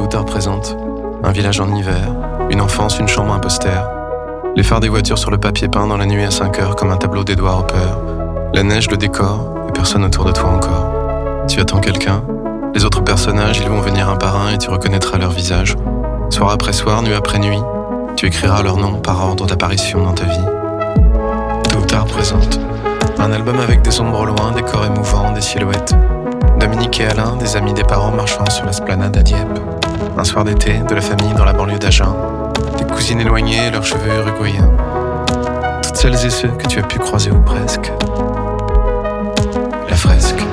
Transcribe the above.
tard présente un village en hiver, une enfance, une chambre, un poster. Les phares des voitures sur le papier peint dans la nuit à 5 heures comme un tableau d'Edouard Hopper. La neige, le décor, et personne autour de toi encore. Tu attends quelqu'un. Les autres personnages, ils vont venir un par un et tu reconnaîtras leur visage. Soir après soir, nuit après nuit, tu écriras leur nom par ordre d'apparition dans ta vie. Tôt ou tard présente un album avec des ombres au loin, des corps émouvants, des silhouettes. Dominique et Alain, des amis des parents marchant sur l'esplanade à Dieppe. Un soir d'été, de la famille dans la banlieue d'Agen. Des cousines éloignées et leurs cheveux uruguayens. Toutes celles et ceux que tu as pu croiser ou presque. La fresque.